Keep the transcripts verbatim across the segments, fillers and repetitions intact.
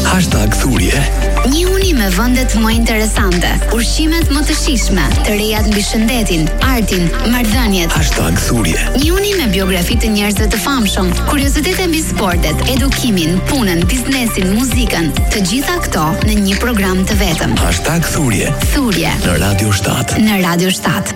Hashtag Thurje. Njihuni me vendet më interesante, ushqimet më të shijshme, të rejat mbi shëndetin, artin, marrëdhëniet. Hashtag Thurje. Njihuni me biografi të njerëzve të famshëm, kuriozitete mbi sportet, edukimin, punën, biznesin, muzikën, të gjitha këto në një program të vetëm. Hashtag Thurje. Thurje. Në Radio shtat. Në Radio shtat.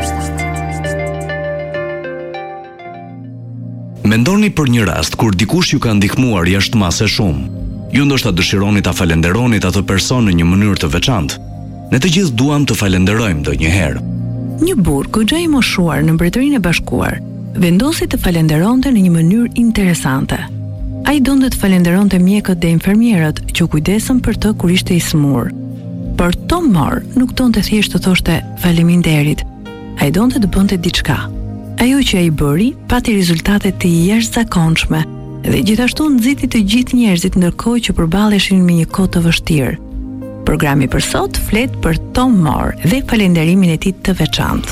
Mendoni për një rast kur dikush ju ka ndihmuar jashtëmase shumë. Ju ndoshta dëshironi ta falenderoni atë person në një mënyrë të veçantë. Ne të gjithë duam të falenderojmë ndonjëherë. Një burr goxha i moshuar në Mbretërinë e Bashkuar vendosi të falenderonte në një mënyrë interesante. Ai donte të falenderonte mjekët dhe infermierët që kujdesën për të kur ishte i smur. Por Tom Moore nuk donte thjesht të thoshte faleminderit. Ai donte të bënte diçka. Ajo që ai bëri pati rezultate të jashtëzakonshme dhe gjithashtu nxiti të gjithë njerëzit ndërkohë që përballeshin me një kohë të vështirë. Programi për sot flet për Tom Moore dhe falenderimin e tij të veçantë.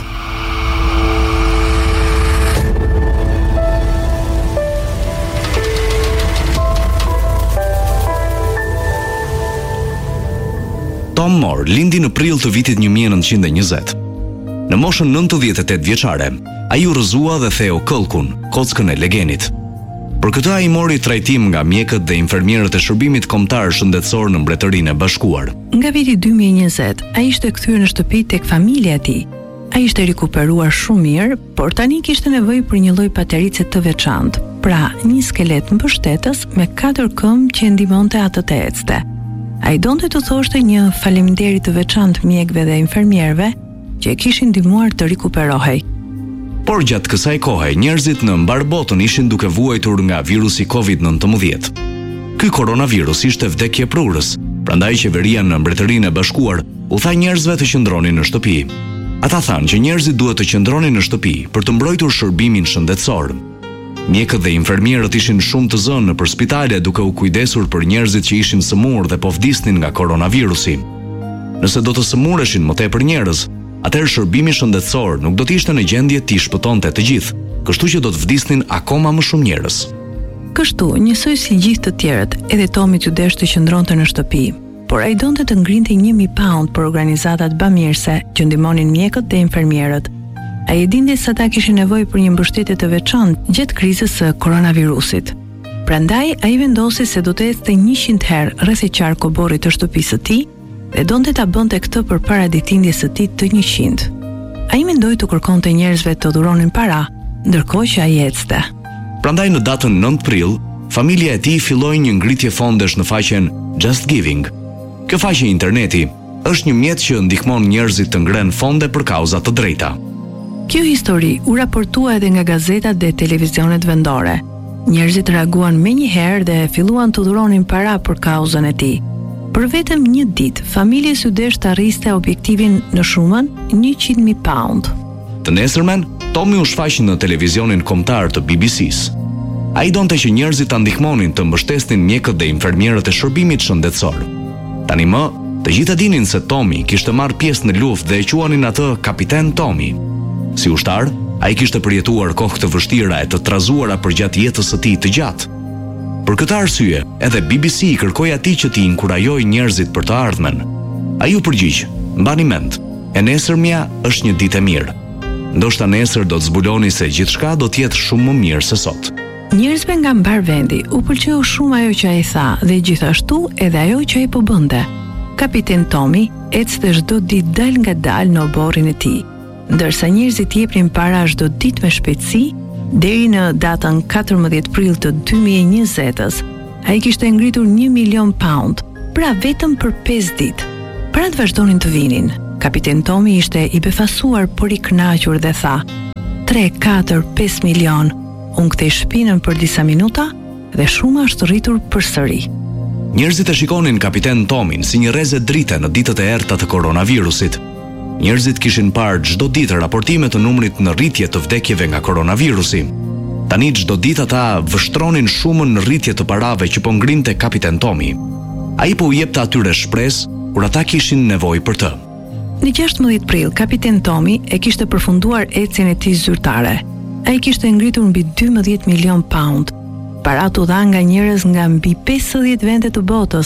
Tom Moore lindi në prill të vitit një mijë e nëntëqind e njëzet. Në moshën nëntëdhjetë e tetë vjeçare, ai u rrëzua dhe theu këllkun, kockën e legenit. Për këtë ai mori trajtim nga mjekët dhe infermierët e shërbimit kombëtar shëndetësor në Mbretërinë e Bashkuar. Nga viti dy mijë e njëzet, ai ishte kthyer në shtëpi tek familja e tij. Ai ishte rikuperuar shumë mirë, por tani kishte nevojë për një lloj paterice të veçantë, pra një skelet mbështetës me katër këmbë që e ndihmonte atë të ecte. Ai donte të thoshte një faleminderit të veçantë mjekëve dhe infermierëve që e kishin ndihmuar të rikuperohej. Por gjatë kësaj kohe, njerëzit në mbar botën ishin duke vuajtur nga virusi kovid nëntëmbëdhjetë. Ky koronavirus ishte vdekje prurës, prandaj qeveria në Mbretërinë e Bashkuar u tha njerëzve të qëndronin në shtëpi. Ata thanë që njerëzit duhet të qëndronin në shtëpi për të mbrojtur shërbimin shëndetësor. Mjekët dhe infermierët ishin shumë të zënë nëpër spitale duke u kujdesur për njerëzit që ishin sëmurë dhe po vdisnin nga koronavirusi. Nëse do të sëmureshin më tepër njerëz, atëherë shërbimi shëndetësor nuk do të ishte në gjendje të shpëtonte të gjithë, kështu që do të vdisnin akoma më shumë njerëz. Kështu, njësoj si gjithë të tjerët, edhe Tomi t'u desh të qëndronte në shtëpi, por ai donte të ngrinte një mijë pound për organizatat bamirëse që ndihmonin mjekët dhe infermierët. Ai e dinte se ata kishin nevojë për një mbështetje të veçantë gjatë krizës së koronavirusit. Prandaj ai vendosi se do të ecte njëqind herë rreth i qarkoborrit të shtëpisë së tij dhe donte ta bënte këtë përpara ditëlindjes së tij të njëqind. Ai mendoi të kërkonte njerëzve të dhuronin para, ndërkohë që ai ecte. Prandaj në datën nëntë prill, familja e tij filloi një ngritje fondesh në faqen Just Giving. Kjo faqe interneti është një mjet që ndihmon njerëzit të ngrenë fonde për kauza të drejta. Kjo histori u raportua edhe nga gazetat dhe televizionet vendore. Njerëzit reaguan menjëherë dhe filluan të dhuronin para për kauzën e tij. Për vetëm një ditë, familjes u desh të arriste objektivin në shumën njëqind mijë pound. Të nesërmen, Tomi u shfaqi në televizionin kombëtar të B B C-s. Ai donte që njerëzit ta ndihmonin të mbështesnin mjekët dhe infermierët e shërbimit shëndetësor. Tani më, të gjithë dinin se Tomi kishte marrë pjesë në luftë dhe e quanin atë Kapiten Tomi. Si ushtar, ai kishte përjetuar kohë të vështira e të trazuara përgjatë jetës së tij të gjatë. Për këtë arsye, edhe B B C i kërkoi atij që t'i inkurajojë njerëzit për të ardhmen. Ai u përgjigj: "Mbani mend, e nesërmja është një ditë e mirë. Ndoshta nesër do të zbuloni se gjithçka do të jetë shumë më mirë se sot." Njerëzve nga mbar vendi u pëlqeu shumë ajo që ai tha dhe gjithashtu edhe ajo që ai po bënte. Kapiten Tomi ecte çdo ditë dal nga dal në oborrin e tij, ndërsa njerëzit jepnin para çdo ditë me shpejtësi. Deri në datën katërmbëdhjetë prill të dy mijë e njëzetës, ai kishte ngritur një milion pound, pra vetëm për pesë ditë. Parat vazhdonin të vinin. Kapiten Tomi ishte i befasuar por i kënaqur dhe tha: tre, katër, pesë milion. Unë kthej shpinën për disa minuta dhe shuma është rritur përsëri. Njerëzit e shikonin Kapiten Tomin si një rrezë drite në ditët e errta të koronavirusit. Njerëzit kishin parë çdo ditë raportime të numrit në rritje të vdekjeve nga koronavirusi. Tani çdo ditë ata vështronin shumën në rritje të parave që po ngrinte Kapiten Tomi. Ai po u jepte atyre shpresë kur ata kishin nevojë për të. Në gjashtëmbëdhjetë prill, Kapiten Tomi e kishte përfunduar ecjen e tij zyrtare. Ai kishte ngritur mbi dymbëdhjetë milion pound. Parat u dha nga njerëz nga mbi pesëdhjetë vende të botës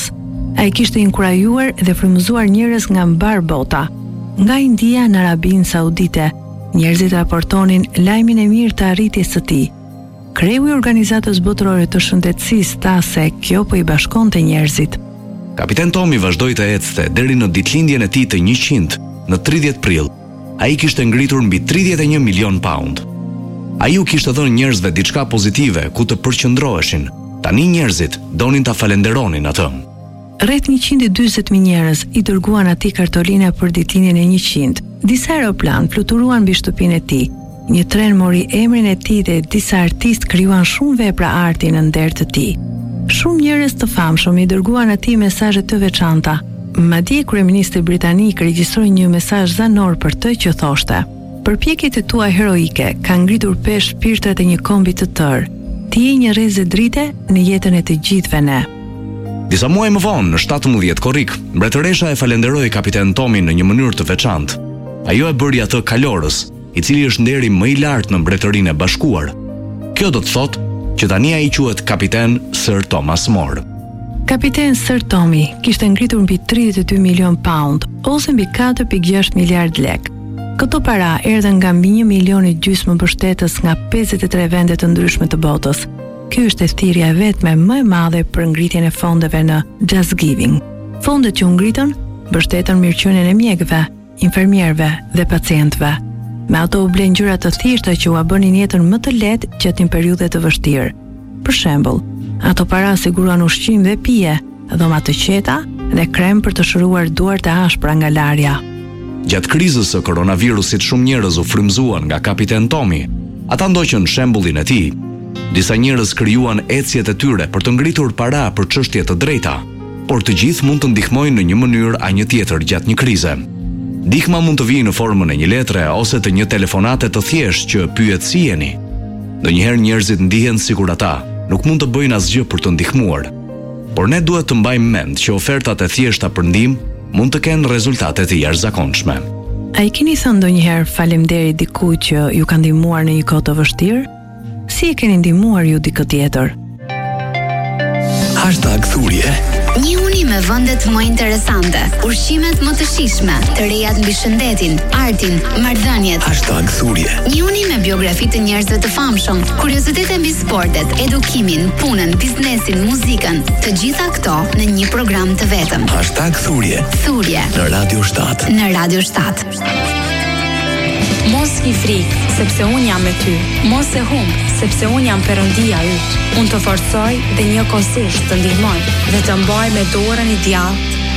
Ai kishte inkurajuar dhe frymëzuar njerëz nga mbar bota. Nga India në Arabinë Saudite, njerëzit raportonin lajmin e mirë të arritjes së tij. Kreu i organizatës botërore të shëndetësisë tha se kjo po i bashkonte njerëzit. Kapiten Tomi vazhdoi të ecte deri në ditëlindjen e tij të njëqind në tridhjetë prill. Ai kishte ngritur mbi tridhjetë e një milion pound. Ai u kishte dhënë njerëzve diçka pozitive ku të përqendroheshin. Tani njerëzit donin ta falenderonin atë. Rreth njëqind e dyzet mijë njerëz i dërguan atij kartolina për ditëlindjen e njëqind. Disa aeroplan fluturuan mbi shtëpinë e tij. Një tren mori emrin e tij dhe disa artistë krijuan shumë vepra arti në nder të tij. Shumë njerëz të famshëm i dërguan atij mesazhe të veçanta. Madje kryeministri britanik regjistroi një mesazh zanor për të që thoshte: "Përpjekjet e tua heroike kanë ngritur pesh shpirtrat e një kombi të tërë. Ti je një rrezë drite në jetën e të gjithëve ne." Disa muaj më vonë, në shtatëmbëdhjetë korrik, mbretëresha e falenderoi kapiten Tomin në një mënyrë të veçantë. Ajo e bëri atë kalorës, i cili është nderi më i lartë në Mbretërinë e Bashkuar. Kjo do të thotë që tani ai quhet kapiten Sir Thomas More. Kapiten Sir Tommy kishte ngritur mbi tridhjetë e dy milion pound, ose mbi katër pikë gjashtë miliard lek. Këto para erdhën nga mbi një milion e gjysmë mbështetës nga pesëdhjetë e tre vende të ndryshme të botës. Kjo është e thirrja vetme më e madhe për ngritjen e fondeve në Just Giving. Fondet që u ngritën mbështetën mirëqenien e mjekëve, infermierëve dhe pacientëve. Me ato u blen gjëra të thjeshta që u bënin jetën më të lehtë gjatë një periudhe të vështirë. Për shembull, ato para siguruan ushqim dhe pije, dhoma të qeta dhe krem për të shëruar duart e ashpra nga larja. Gjatë krizës së koronavirusit shumë njerëz u frymëzuan nga kapiten Tomi. Ata ndoqën shembullin e tij. Disa njerëz krijuan ecjet e tyre për të ngritur para për çështje të drejta, por të gjithë mund të ndihmojnë në një mënyrë a një tjetër gjatë një krize. Ndihma mund të vijë në formën e një letre ose të një telefonate të thjeshtë që pyet si jeni. Ndonjëherë njerëzit ndihen sikur ata nuk mund të bëjnë asgjë për të ndihmuar. Por ne duhet të mbajmë mend që ofertat e thjeshta për ndihmë mund të kenë rezultate të jashtëzakonshme. A i keni thënë ndonjëherë faleminderit dikujt që ju ka ndihmuar në një kohë të vështirë? Si e keni ndihmuar ju dikë tjetër? Hashtag thurje. Një uni me vendet më interesante, ushqimet më të shijshme, të rejat mbi shëndetin, artin, marrëdhëniet. Hashtag thurje. Një uni me biografi të njerëzve të famshëm, kuriozitete mbi sportet, edukimin, punën, biznesin, muzikën, të gjitha këto në një program të vetëm. Hashtag thurje. Thurje Në Radio shtat. në Radio shtat. Mos ki frikë, sepse unë jam me ty. Mos e humb, sepse unë jam Perëndia yt. Unë të forcoj dhe njëkohësisht të ndihmoj dhe të mbaj me dorën i djathtë